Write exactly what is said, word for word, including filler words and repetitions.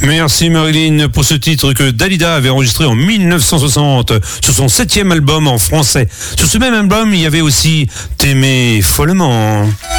Merci Marilyn pour ce titre que Dalida avait enregistré en mille neuf cent soixante sur son septième album en français. Sur ce même album, il y avait aussi T'aimer follement.